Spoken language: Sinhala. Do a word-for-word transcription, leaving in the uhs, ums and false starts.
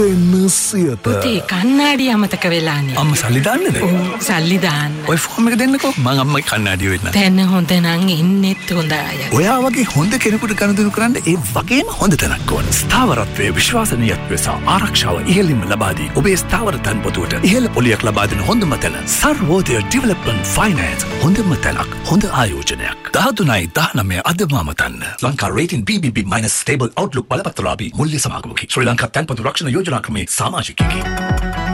එන්නසියට පුතේ කන්නාඩි අමතක වෙලානේ. අම්ම සල්ලි දාන්නද? ඔව් සල්ලි දාන්න. ඔය ෆෝම් එක දෙන්නකෝ මං අම්මගේ කන්නාඩිය වෙන්න. දැන් හොඳ නම් ඉන්නෙත් හොඳ අය. ඔයා වගේ හොඳ කෙනෙකුට ගනුදෙනු කරන්න ඒ වගේම හොඳ තැනක් ඕන. ස්ථාවරත්වයේ විශ්වාසනීයත්වය සහ ආරක්ෂාව ඉහළින්ම ලබා දී ඔබේ ස්ථාවර තන්පොතුවට ඉහළ පොලියක් ලබා දෙන හොඳම තැන සර්වෝදය ඩෙවලොප්මන්ට් ෆයිනෑන්ස්. හොඳම තැනක්, හොඳ ආයෝජනයක්. දහතුනයි දහනවය අදම අමතන්න. ලංකා රේටින් බී බී බී මයිනස් ස්ටේබල් අවුට්ලුක් බලපත්‍රලාභී මුල්‍ය සමාගමකි. ශ්‍රී ලංකා තන්පොතු රක්ෂණ යෝජනා ක්‍රමේ සමාජිකයෙකි.